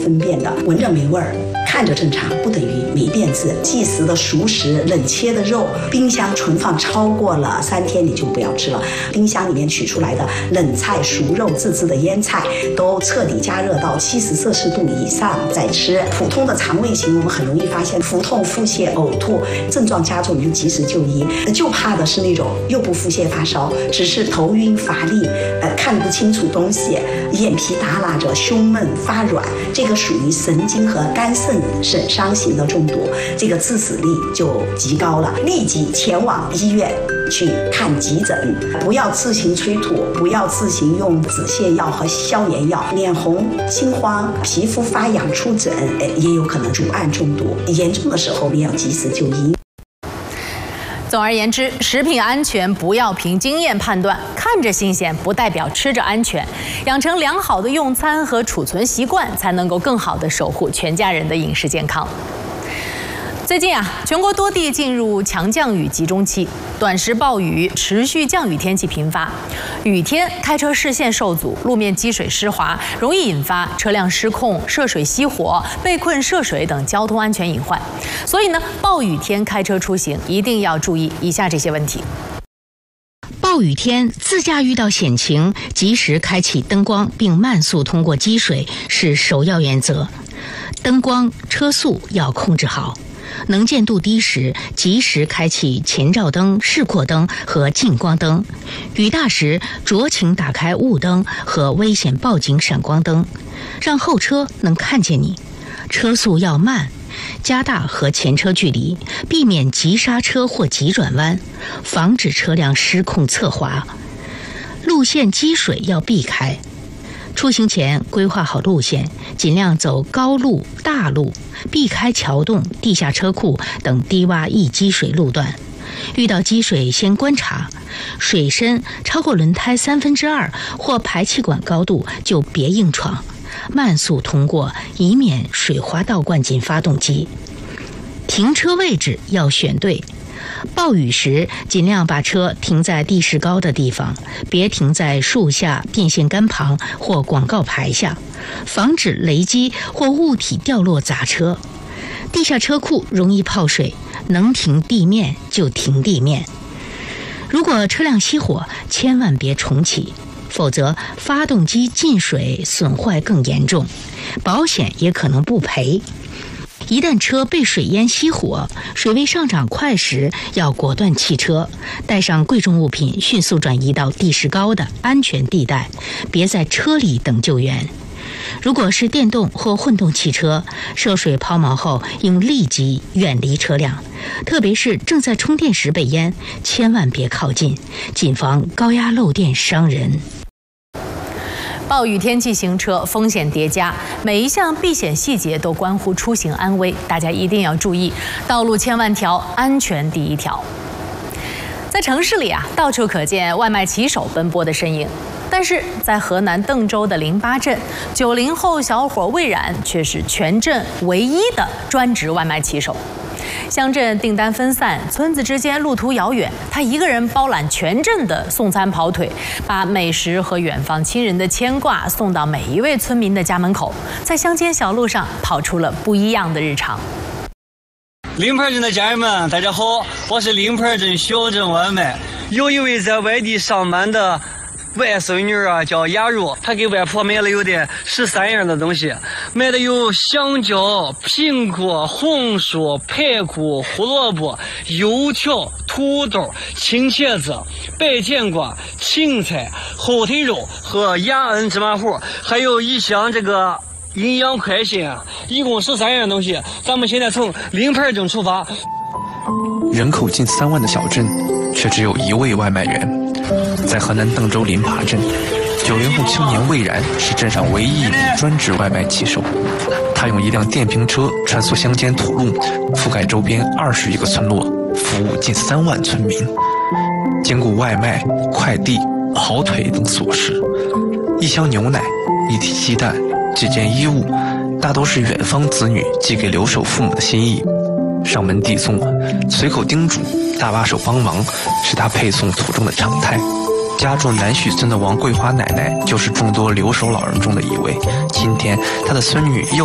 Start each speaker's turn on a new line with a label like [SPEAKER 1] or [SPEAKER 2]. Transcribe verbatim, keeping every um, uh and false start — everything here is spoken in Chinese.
[SPEAKER 1] 分辨的，闻着没味儿，看着正常，不等于没变质。即食的熟食、冷切的肉，冰箱存放超过了三天，你就不要吃了。冰箱里面取出来的冷菜、熟肉、自制的腌菜，都彻底加热到七十摄氏度以上再吃。普通的肠胃型，我们很容易发现腹痛、腹泻、呕吐症状加重，你就及时就医。就怕的是那种又不腹泻发烧，只是头晕乏力，呃，看不清楚东西，眼皮耷拉着，胸闷发软，这个属于神经和肝肾损伤型的中毒，这个致死率就极高了，立即前往医院去看急诊，不要自行催吐，不要自行用止泻药和消炎药。脸红、心慌、皮肤发痒、出疹，也有可能主按中毒，严重的时候也要及时就医。
[SPEAKER 2] 总而言之，食品安全不要凭经验判断，看着新鲜不代表吃着安全。养成良好的用餐和储存习惯，才能够更好地守护全家人的饮食健康。最近啊，全国多地进入强降雨集中期，短时暴雨、持续降雨天气频发，雨天开车视线受阻，路面积水湿滑，容易引发车辆失控、涉水熄火、被困涉水等交通安全隐患。所以呢，暴雨天开车出行一定要注意以下这些问题。
[SPEAKER 3] 暴雨天自驾遇到险情，及时开启灯光并慢速通过积水是首要原则。灯光、车速要控制好。能见度低时，及时开启前照灯、示廓灯和近光灯；雨大时，酌情打开雾灯和危险报警闪光灯，让后车能看见你。车速要慢，加大和前车距离，避免急刹车或急转弯，防止车辆失控侧滑。路线积水要避开。出行前规划好路线，尽量走高路、大路，避开桥洞、地下车库等低洼易积水路段。遇到积水先观察，水深超过轮胎三分之二或排气管高度就别硬闯，慢速通过，以免水滑倒灌进发动机。停车位置要选对。暴雨时，尽量把车停在地势高的地方，别停在树下、电线杆旁或广告牌下，防止雷击或物体掉落砸车。地下车库容易泡水，能停地面就停地面。如果车辆熄火，千万别重启，否则发动机进水损坏更严重，保险也可能不赔。一旦车被水淹熄火，水位上涨快时，要果断弃车，带上贵重物品，迅速转移到地势高的安全地带，别在车里等救援。如果是电动或混动汽车，涉水抛锚后应立即远离车辆，特别是正在充电时被淹，千万别靠近，谨防高压漏电伤人。
[SPEAKER 2] 暴雨天气行车风险叠加，每一项避险细节都关乎出行安危，大家一定要注意。道路千万条，安全第一条。在城市里啊，到处可见外卖骑手奔波的身影，但是在河南邓州的淋巴镇，九零后小伙魏然却是全镇唯一的专职外卖骑手。乡镇订单分散，村子之间路途遥远，他一个人包揽全镇的送餐跑腿，把美食和远方亲人的牵挂送到每一位村民的家门口，在乡间小路上跑出了不一样的日常。
[SPEAKER 4] 临盘镇的家人们，大家好，我是临盘镇小镇外卖。有一位在外地上班的外孙女啊，叫雅茹，她给外婆买了有点十三样的东西，买的有香蕉、苹果、红薯、排骨、胡萝卜、油条、土豆、青茄子、白甜瓜、芹菜、后腿肉和雅恩芝麻糊，还有一箱这个营养快线啊，一共十三样东西。咱们现在从临盘镇出发。
[SPEAKER 5] 人口近三万的小镇，却只有一位外卖员。在河南邓州临爬镇，九零后青年魏然是镇上唯一一名专职外卖骑手。他用一辆电瓶车穿梭乡间土路，覆盖周边二十余个村落，服务近三万村民，兼顾外卖、快递、跑腿等琐事。一箱牛奶、一屉鸡蛋、几件衣物，大都是远方子女寄给留守父母的心意。上门递送，随口叮嘱，搭把手帮忙，是他配送途中的常态。家住南许村的王桂花奶奶就是众多留守老人中的一位。今天，她的孙女又